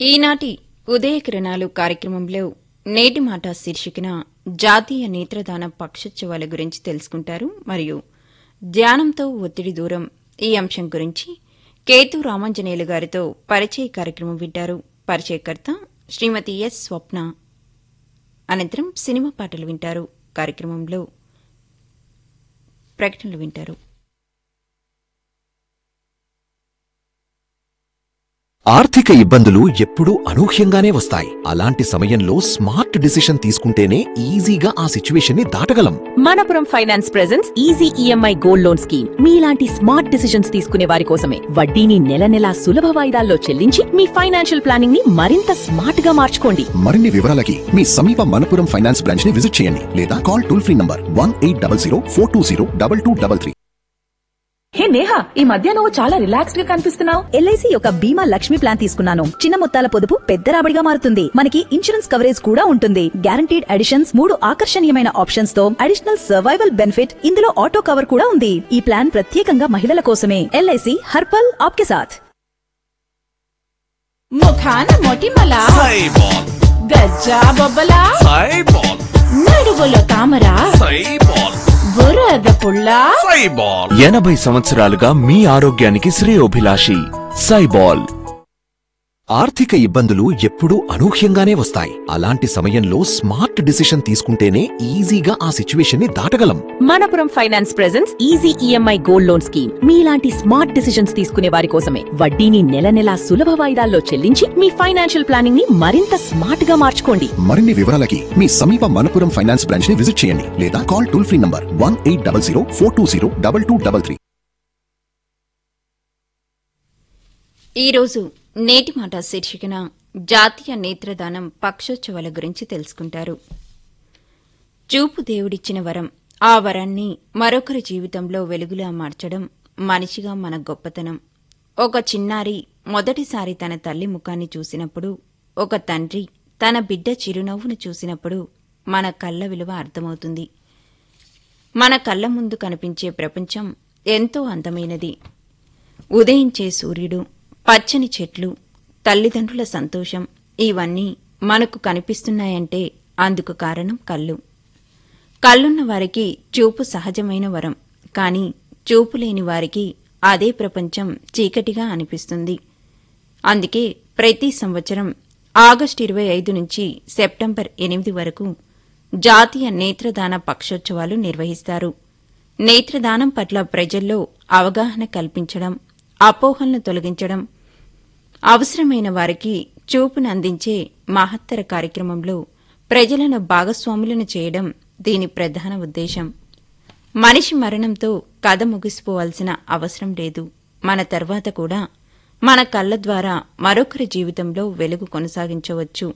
ఈనాటి ఉదయకిరణాలు కార్యక్రమంలో నేటి మాట శీర్షికన జాతీయ నేత్రదాన పక్షోత్సవాల గురించి తెలుసుకుంటారు. మరియు ధ్యానంతో ఒత్తిడి దూరం ఈ అంశం గురించి కేతు రామాంజనేయులు గారితో పరిచయ కార్యక్రమం వింటారు. పరిచయకర్త శ్రీమతి ఎస్ స్వప్న. అనంతరం సినిమా పాటలు వింటారు. కార్యక్రమంలో ప్రకటనలు వింటారు. ఆర్థిక ఇబ్బందులు ఎప్పుడూ అనూహ్యంగానే వస్తాయి. అలాంటి సమయంలో స్మార్ట్ డిసిషన్ తీసుకుంటేనే ఈజీగా ఆ సిచ్యువేషన్ ని దాటగలం. Manappuram finance presents easy EMI gold loan scheme. మీలాంటి స్మార్ట్ డిసిషన్స్ తీసుకునే వారి కోసమే. వడ్డీని నెల నెలా సులభ వాయిదాల్లో చెల్లించి మీ ఫైనాన్షియల్ ప్లానింగ్ ని మరింత స్మార్ట్ గా మార్చుకోండి. మరిన్ని వివరాలకి మీ సమీప మనపురం ఫైనాన్స్ బ్రాంచ్ ని విజిట్ చేయండి లేదా కాల్ టోల్ ఫ్రీ నంబర్ 1800 420 2233. హే నేహా, ఈ మధ్య నువ్వు చాలా రిలాక్స్డ్ గా కనిపిస్తున్నావు. ఎల్ఐసి యొక్క బీమా లక్ష్మి ప్లాన్ తీసుకున్నాను. చిన్న మొత్తాల పొదుపు పెద్ద రాబడిగా మారుతుంది. మనకి ఇన్సూరెన్స్ కవరేజ్ కూడా ఉంటుంది. గ్యారంటీడ్ అడిషన్స్, 3 ఆకర్షణీయమైన ఆప్షన్స్ తో అడిషనల్ సర్వైవల్ బెనిఫిట్. ఇందులో ఆటో కవర్ కూడా ఉంది. ఈ ప్లాన్ ప్రత్యేకంగా మహిళల కోసమే. ఎల్ఐసి హర్పల్ ఆప్కే సాథ్. ముఖాన మొటిమల సైబాల్, గజ్జా బొబ్బల సైబాల్, నడువులో తామర సైబాల్, బురద పుల్ల సైబాల్. 80 సంవత్సరాలుగా మీ ఆరోగ్యానికి శ్రేయోభిలాషి సైబాల్. ఆర్థిక ఇబ్బందులు ఎప్పుడూ అనూహ్యంగానే వస్తాయి. అలాంటి సమయంలో స్మార్ట్ డిసిషన్ తీసుకుంటేనే ఈజీగా ఆ సిచ్యువేషన్ ని దాటగలం. Manappuram finance presents easy EMI gold loan scheme. మీలాంటి స్మార్ట్ డిసిషన్స్ తీసుకునే వారి కోసమే. వడ్డీని నెల నెలా సులభ వాయిదాల్లో చెల్లించి మీ ఫైనాన్షియల్ ప్లానింగ్ ని మరింత స్మార్ట్ గా మార్చుకోండి. మరిన్ని వివరాలకి మీ సమీప మనపురం ఫైనాన్స్ బ్రాంచ్ ని విజిట్ చేయండి లేదా కాల్ టోల్ ఫ్రీ నంబర్ 1800 420 2233. ఈరోజు నేటి మాట శీర్షికన జాతీయ నేత్రదానం పక్షోత్సవాల గురించి తెలుసుకుంటారు. చూపు దేవుడిచ్చిన వరం. ఆ వరాన్ని మరొకరి జీవితంలో వెలుగులా మార్చడం మనిషిగా మన గొప్పతనం. ఒక చిన్నారి మొదటిసారి తన తల్లి ముఖాన్ని చూసినప్పుడు, ఒక తండ్రి తన బిడ్డ చిరునవ్వును చూసినప్పుడు మన కళ్ళ విలువ అర్థమవుతుంది. మన కళ్ళ ముందు కనిపించే ప్రపంచం ఎంతో అందమైనది. ఉదయించే సూర్యుడు, పచ్చని చెట్లు, తల్లిదండ్రుల సంతోషం, ఇవన్నీ మనకు కనిపిస్తున్నాయంటే అందుకు కారణం కళ్ళు. కళ్ళున్న వారికి చూపు సహజమైన వరం. కానీ చూపు లేని వారికి అదే ప్రపంచం చీకటిగా అనిపిస్తుంది. అందుకే ప్రతి సంవత్సరం ఆగస్టు 25 నుంచి సెప్టెంబర్ 8 వరకు జాతీయ నేత్రదాన పక్షోత్సవాలు నిర్వహిస్తారు. నేత్రదానం పట్ల ప్రజల్లో అవగాహన కల్పించడం, అపోహలను తొలగించడం, అవసరమైన వారికి చూపును అందించే మహత్తర కార్యక్రమంలో ప్రజలను భాగస్వాములను చేయడం దీని ప్రధాన ఉద్దేశం. మనిషి మరణంతో కథ ముగిసిపోవాల్సిన అవసరం లేదు. మన తర్వాత కూడా మన కళ్ల ద్వారా మరొకరి జీవితంలో వెలుగు కొనసాగించవచ్చు.